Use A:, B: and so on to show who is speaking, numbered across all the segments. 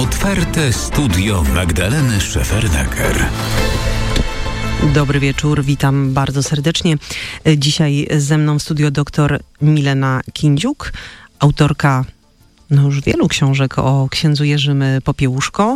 A: Otwarte studio Magdaleny Szefernaker.
B: Dobry wieczór, witam bardzo serdecznie. Dzisiaj ze mną w studio dr Milena Kindziuk, autorka już wielu książek o księdzu Jerzym Popiełuszko,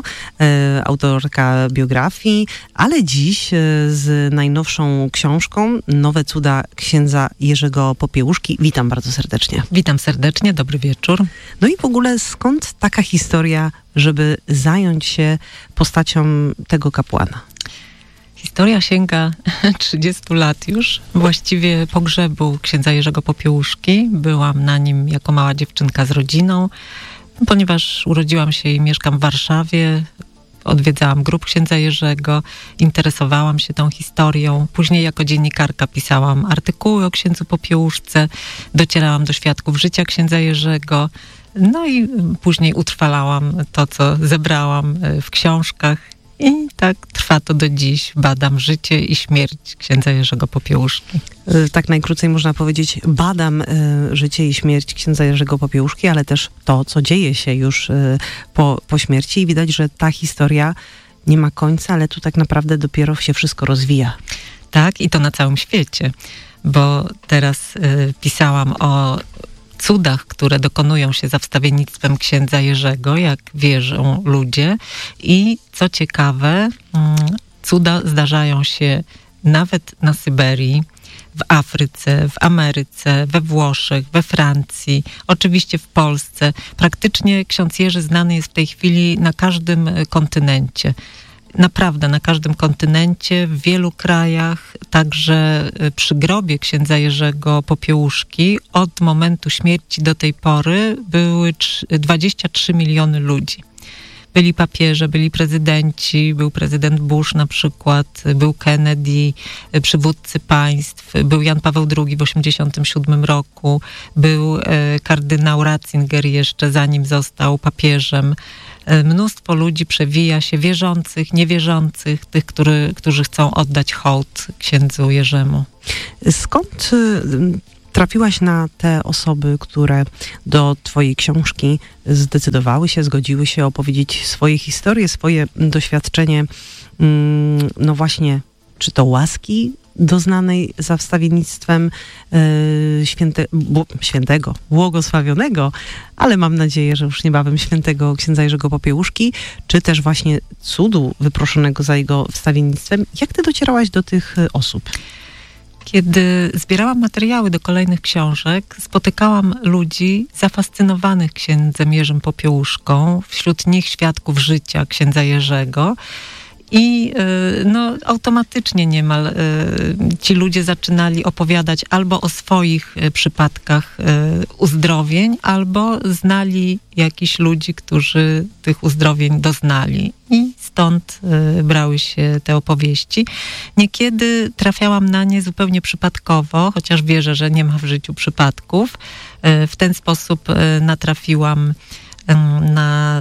B: autorka biografii, ale dziś z najnowszą książką Nowe cuda księdza Jerzego Popiełuszki. Witam bardzo serdecznie.
C: Witam serdecznie, dobry wieczór.
B: No i w ogóle skąd taka historia, żeby zająć się postacią tego kapłana?
C: Historia sięga 30 lat już, właściwie pogrzebu księdza Jerzego Popiełuszki. Byłam na nim jako mała dziewczynka z rodziną, ponieważ urodziłam się i mieszkam w Warszawie. Odwiedzałam grób księdza Jerzego, interesowałam się tą historią. Później jako dziennikarka pisałam artykuły o księdzu Popiełuszce, docierałam do świadków życia księdza Jerzego. No i później utrwalałam to, co zebrałam w książkach. I tak trwa to do dziś. Badam życie i śmierć księdza Jerzego Popiełuszki.
B: Tak najkrócej można powiedzieć, badam życie i śmierć księdza Jerzego Popiełuszki, ale też to, co dzieje się już po śmierci. I widać, że ta historia nie ma końca, ale tu tak naprawdę dopiero się wszystko rozwija.
C: Tak, i to na całym świecie. Bo teraz pisałam o cudach, które dokonują się za wstawiennictwem księdza Jerzego, jak wierzą ludzie. I co ciekawe, cuda zdarzają się nawet na Syberii, w Afryce, w Ameryce, we Włoszech, we Francji, oczywiście w Polsce. Praktycznie ksiądz Jerzy znany jest w tej chwili na każdym kontynencie. Naprawdę na każdym kontynencie, w wielu krajach, także przy grobie księdza Jerzego Popiełuszki od momentu śmierci do tej pory były 23 miliony ludzi. Byli papieże, byli prezydenci, był prezydent Bush na przykład, był Kennedy, przywódcy państw, był Jan Paweł II w 1987 roku, był kardynał Ratzinger jeszcze zanim został papieżem. Mnóstwo ludzi przewija się, wierzących, niewierzących, tych, którzy chcą oddać hołd księdzu Jerzemu.
B: Skąd trafiłaś na te osoby, które do twojej książki zdecydowały się, zgodziły się opowiedzieć swoje historie, swoje doświadczenie, no właśnie, czy to doznanej za wstawiennictwem świętego, błogosławionego, ale mam nadzieję, że już niebawem świętego księdza Jerzego Popiełuszki, czy też właśnie cudu wyproszonego za jego wstawiennictwem. Jak ty docierałaś do tych osób?
C: Kiedy zbierałam materiały do kolejnych książek, spotykałam ludzi zafascynowanych księdzem Jerzym Popiełuszką, wśród nich świadków życia księdza Jerzego. I automatycznie niemal ci ludzie zaczynali opowiadać albo o swoich przypadkach uzdrowień, albo znali jakichś ludzi, którzy tych uzdrowień doznali. I stąd brały się te opowieści. Niekiedy trafiałam na nie zupełnie przypadkowo, chociaż wierzę, że nie ma w życiu przypadków. W ten sposób natrafiłam na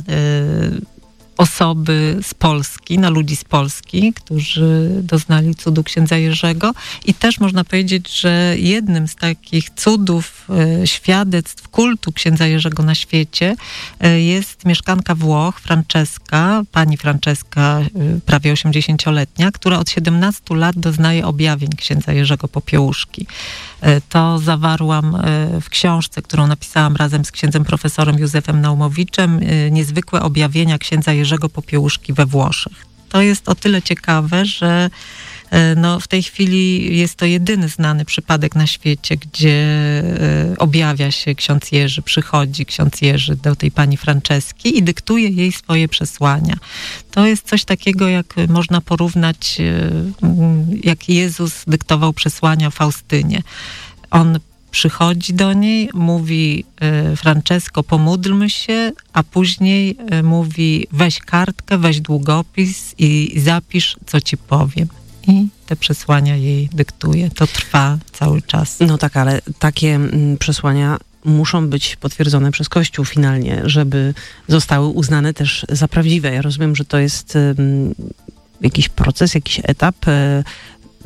C: osoby z Polski, na ludzi z Polski, którzy doznali cudu księdza Jerzego. I też można powiedzieć, że jednym z takich cudów, świadectw kultu księdza Jerzego na świecie jest mieszkanka Włoch, pani Franceska, prawie 80-letnia, która od 17 lat doznaje objawień księdza Jerzego Popiełuszki. To zawarłam w książce, którą napisałam razem z księdzem profesorem Józefem Naumowiczem, Niezwykłe objawienia księdza Jerzego Popiełuszki we Włoszech. To jest o tyle ciekawe, że w tej chwili jest to jedyny znany przypadek na świecie, gdzie objawia się ksiądz Jerzy, przychodzi ksiądz Jerzy do tej pani Franceski i dyktuje jej swoje przesłania. To jest coś takiego, jak można porównać, jak Jezus dyktował przesłania Faustynie. On przychodzi do niej, mówi: Francesko, pomódlmy się, a później mówi: weź kartkę, weź długopis i zapisz, co ci powiem. I te przesłania jej dyktuje. To trwa cały czas.
B: No tak, ale takie przesłania muszą być potwierdzone przez Kościół finalnie, żeby zostały uznane też za prawdziwe. Ja rozumiem, że to jest jakiś proces, jakiś etap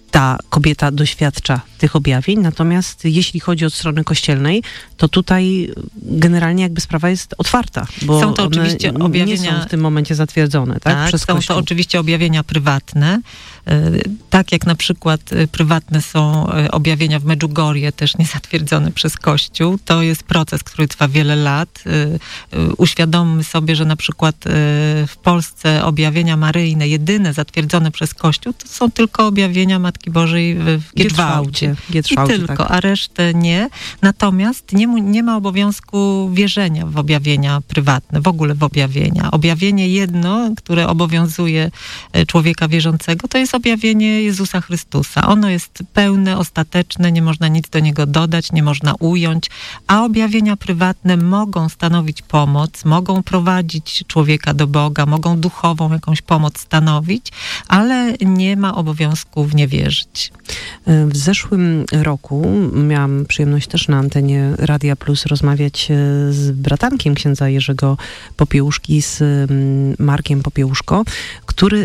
B: ta kobieta doświadcza tych objawień, natomiast jeśli chodzi o stronę kościelnej, to tutaj generalnie jakby sprawa jest otwarta, bo
C: są to oczywiście objawienia,
B: nie są w tym momencie zatwierdzone, tak? Przez
C: są
B: Kościół.
C: to oczywiście objawienia prywatne, tak jak na przykład prywatne są objawienia w Medjugorje, też niezatwierdzone przez Kościół. To jest proces, który trwa wiele lat. Uświadommy sobie, że na przykład w Polsce objawienia maryjne, jedyne zatwierdzone przez Kościół, to są tylko objawienia Matki Bożej w Giedrzwałcie. I tylko, tak. A resztę nie. Natomiast nie ma obowiązku wierzenia w objawienia prywatne, w ogóle w objawienia. Objawienie jedno, które obowiązuje człowieka wierzącego, to jest objawienie Jezusa Chrystusa. Ono jest pełne, ostateczne, nie można nic do niego dodać, nie można ująć, a objawienia prywatne mogą stanowić pomoc, mogą prowadzić człowieka do Boga, mogą duchową jakąś pomoc stanowić, ale nie ma obowiązku w nie wierzyć.
B: W zeszłym roku miałam przyjemność też na antenie Radia Plus rozmawiać z bratankiem księdza Jerzego Popiełuszki, z Markiem Popiełuszko, który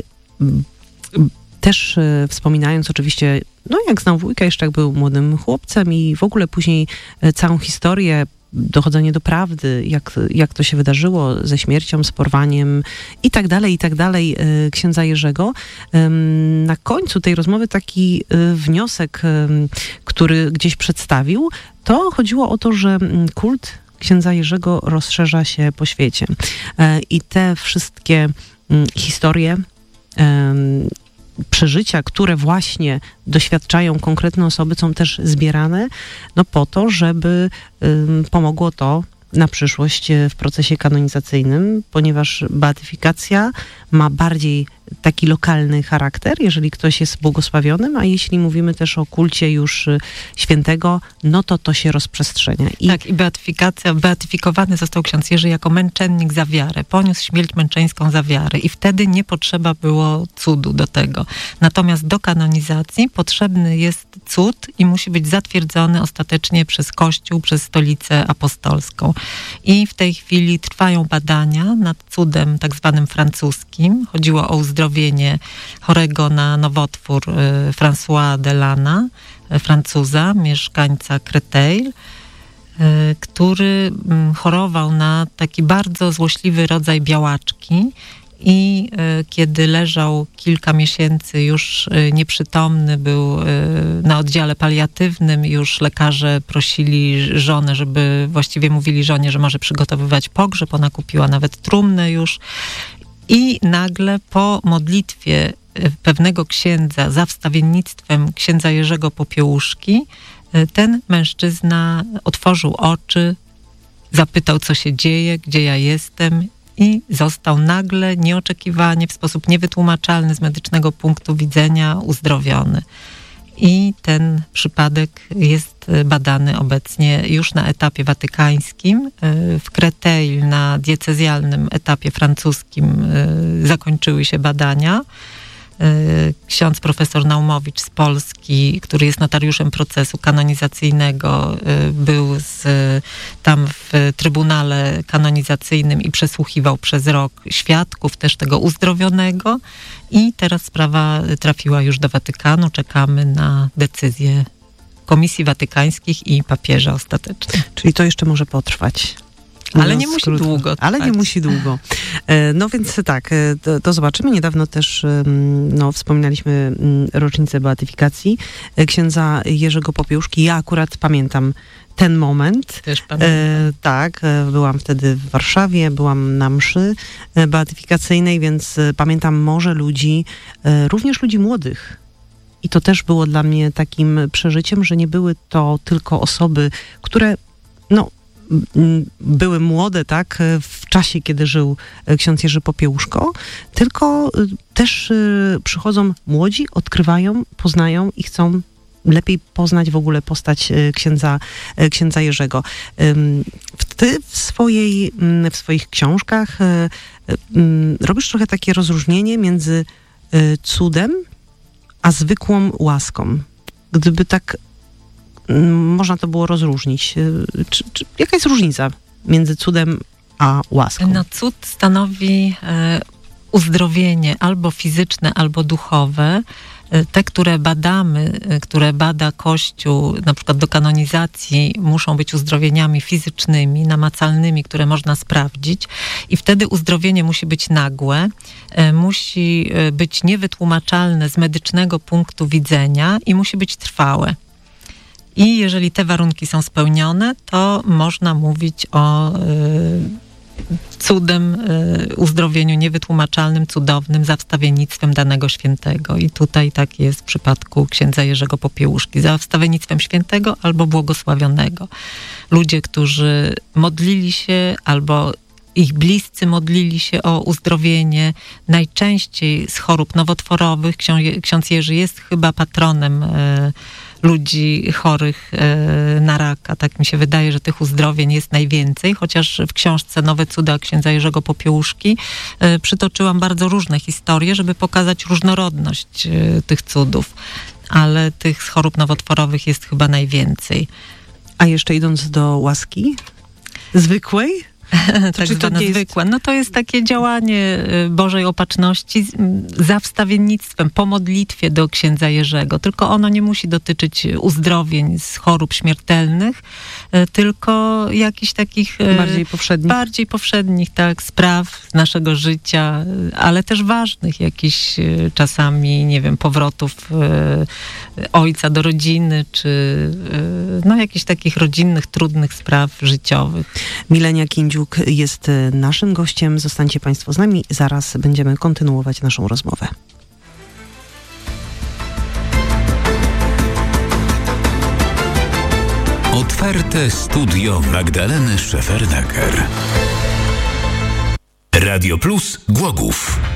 B: też wspominając oczywiście, no jak znał wujka, jeszcze jak był młodym chłopcem i w ogóle później całą historię, dochodzenie do prawdy, jak to się wydarzyło ze śmiercią, z porwaniem i tak dalej, księdza Jerzego. Na końcu tej rozmowy taki wniosek, który gdzieś przedstawił, to chodziło o to, że kult księdza Jerzego rozszerza się po świecie. I te wszystkie historie, przeżycia, które właśnie doświadczają konkretne osoby, są też zbierane po to, żeby pomogło to na przyszłość w procesie kanonizacyjnym, ponieważ beatyfikacja ma bardziej taki lokalny charakter, jeżeli ktoś jest błogosławionym, a jeśli mówimy też o kulcie już świętego, no to się rozprzestrzenia.
C: Tak, i beatyfikowany został ksiądz Jerzy jako męczennik za wiarę. Poniósł śmierć męczeńską za wiarę i wtedy nie potrzeba było cudu do tego. Natomiast do kanonizacji potrzebny jest cud i musi być zatwierdzony ostatecznie przez Kościół, przez Stolicę Apostolską. I w tej chwili trwają badania nad cudem tak zwanym francuskim. Chodziło o uzdrowienie chorego na nowotwór François Delana, Francuza, mieszkańca Créteil, który chorował na taki bardzo złośliwy rodzaj białaczki i kiedy leżał kilka miesięcy już nieprzytomny, był na oddziale paliatywnym, już lekarze prosili żonę, właściwie mówili żonie, że może przygotowywać pogrzeb, ona kupiła nawet trumnę już. I nagle po modlitwie pewnego księdza za wstawiennictwem księdza Jerzego Popiełuszki ten mężczyzna otworzył oczy, zapytał, co się dzieje, gdzie ja jestem i został nagle, nieoczekiwanie, w sposób niewytłumaczalny z medycznego punktu widzenia uzdrowiony. I ten przypadek jest badany obecnie już na etapie watykańskim. W Créteil na diecezjalnym etapie francuskim zakończyły się badania. Ksiądz profesor Naumowicz z Polski, który jest notariuszem procesu kanonizacyjnego, był tam w Trybunale Kanonizacyjnym i przesłuchiwał przez rok świadków też tego uzdrowionego i teraz sprawa trafiła już do Watykanu. Czekamy na decyzję Komisji Watykańskich i papieża ostatecznie.
B: Czyli to jeszcze może potrwać.
C: Ale nie musi długo.
B: Ale nie musi długo. No więc tak, to zobaczymy. Niedawno też wspominaliśmy rocznicę beatyfikacji księdza Jerzego Popiełuszki. Ja akurat pamiętam ten moment.
C: Też pamiętam.
B: Tak, byłam wtedy w Warszawie, byłam na mszy beatyfikacyjnej, więc pamiętam morze ludzi, również ludzi młodych. I to też było dla mnie takim przeżyciem, że nie były to tylko osoby, które były młode, tak, w czasie, kiedy żył ksiądz Jerzy Popiełuszko, tylko też przychodzą młodzi, odkrywają, poznają i chcą lepiej poznać w ogóle postać księdza Jerzego. Ty w swoich książkach robisz trochę takie rozróżnienie między cudem a zwykłą łaską. Gdyby tak można to było rozróżnić. Jaka jest różnica między cudem a łaską?
C: No, cud stanowi uzdrowienie albo fizyczne, albo duchowe Te, które badamy, które bada Kościół, na przykład do kanonizacji, muszą być uzdrowieniami fizycznymi, namacalnymi, które można sprawdzić i wtedy uzdrowienie musi być nagłe, musi być niewytłumaczalne z medycznego punktu widzenia i musi być trwałe. I jeżeli te warunki są spełnione, to można mówić o cudem, uzdrowieniu niewytłumaczalnym, cudownym, za wstawiennictwem danego świętego. I tutaj tak jest w przypadku księdza Jerzego Popiełuszki. Za wstawiennictwem świętego albo błogosławionego. Ludzie, którzy modlili się albo ich bliscy modlili się o uzdrowienie, najczęściej z chorób nowotworowych. Ksiądz Jerzy jest chyba patronem ludzi chorych na raka. Tak mi się wydaje, że tych uzdrowień jest najwięcej, chociaż w książce Nowe cuda księdza Jerzego Popiełuszki przytoczyłam bardzo różne historie, żeby pokazać różnorodność tych cudów, ale tych z chorób nowotworowych jest chyba najwięcej.
B: A jeszcze idąc do łaski zwykłej?
C: Tak zwana zwykła. No to jest takie działanie Bożej Opatrzności za wstawiennictwem, po modlitwie do księdza Jerzego. Tylko ono nie musi dotyczyć uzdrowień z chorób śmiertelnych, tylko jakichś takich bardziej powszednich, tak, spraw z naszego życia, ale też ważnych jakichś czasami, nie wiem, powrotów ojca do rodziny, czy no jakichś takich rodzinnych, trudnych spraw życiowych.
B: Milena Kindziuk jest naszym gościem. Zostańcie Państwo z nami. Zaraz będziemy kontynuować naszą rozmowę.
A: Otwarte studio Magdaleny Szefernaker. Radio Plus Głogów.